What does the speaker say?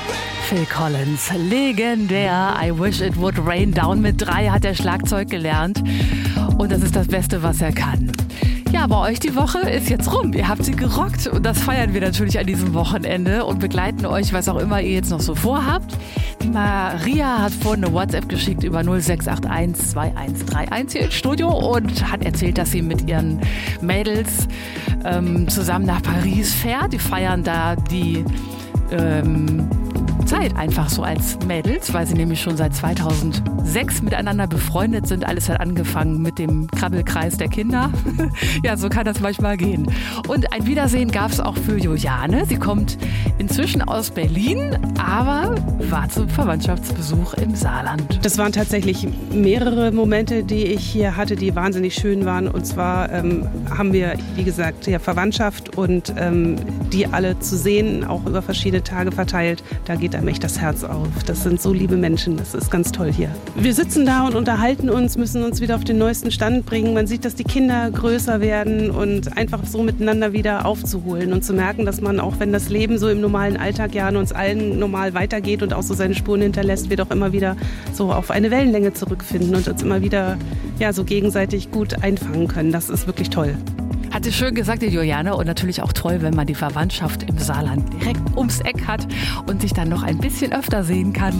Phil Collins, legendär. I wish it would rain down. Mit 3 hat er Schlagzeug gelernt. Und das ist das Beste, was er kann. Ja, bei euch die Woche ist jetzt rum. Ihr habt sie gerockt. Und das feiern wir natürlich an diesem Wochenende und begleiten euch, was auch immer ihr jetzt noch so vorhabt. Die Maria hat vorhin eine WhatsApp geschickt über 0681 2131 hier ins Studio und hat erzählt, dass sie mit ihren Mädels zusammen nach Paris fährt. Die feiern da die Zeit einfach so als Mädels, weil sie nämlich schon seit 2006 miteinander befreundet sind. Alles hat angefangen mit dem Krabbelkreis der Kinder. Ja, so kann das manchmal gehen. Und ein Wiedersehen gab es auch für Juliane. Sie kommt inzwischen aus Berlin, aber war zum Verwandtschaftsbesuch im Saarland. Das waren tatsächlich mehrere Momente, die ich hier hatte, die wahnsinnig schön waren. Und zwar haben wir, wie gesagt, ja, Verwandtschaft und die alle zu sehen, auch über verschiedene Tage verteilt. Da geht einem echt das Herz auf. Das sind so liebe Menschen, das ist ganz toll hier. Wir sitzen da und unterhalten uns, müssen uns wieder auf den neuesten Stand bringen. Man sieht, dass die Kinder größer werden und einfach so miteinander wieder aufzuholen und zu merken, dass man, auch wenn das Leben so im normalen Alltag ja an uns allen normal weitergeht und auch so seine Spuren hinterlässt, wir doch immer wieder so auf eine Wellenlänge zurückfinden und uns immer wieder ja, so gegenseitig gut einfangen können. Das ist wirklich toll. Hat sie schön gesagt, die Juliane. Und natürlich auch toll, wenn man die Verwandtschaft im Saarland direkt ums Eck hat und sich dann noch ein bisschen öfter sehen kann.